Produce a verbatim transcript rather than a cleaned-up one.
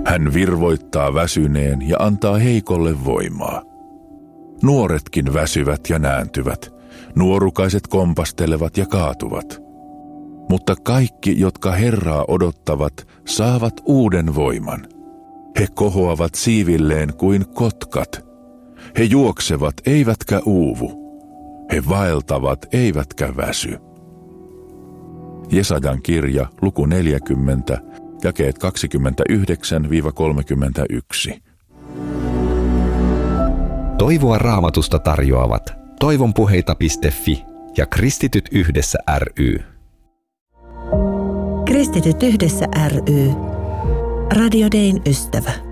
Hän virvoittaa väsyneen ja antaa heikolle voimaa. Nuoretkin väsyvät ja nääntyvät, nuorukaiset kompastelevat ja kaatuvat. Mutta kaikki, jotka Herraa odottavat, saavat uuden voiman. He kohoavat siivilleen kuin kotkat. He juoksevat eivätkä uuvu. He vaeltavat eivätkä väsy. Jesajan kirja, luku neljäkymmentä, jakeet kaksikymmentäyhdeksän kolmekymmentäyksi. Toivoa Raamatusta tarjoavat toivonpuheita piste fi ja Kristityt yhdessä ry. Kristityt yhdessä ry. Radio Dayn ystävä.